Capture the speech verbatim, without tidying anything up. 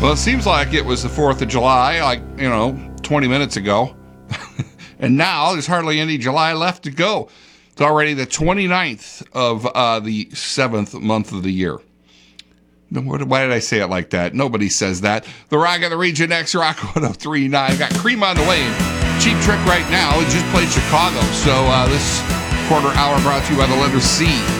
Well, it seems like it was the fourth of July, like, you know, twenty minutes ago. And now there's hardly any July left to go. It's already the twenty-ninth of uh, the seventh month of the year. Why did I say it like that? Nobody says that. The Rock of the Region X Rock one oh three point nine. Got Cream on the way. Cheap Trick right now. It just played Chicago. So uh, this quarter hour brought to you by the letter C.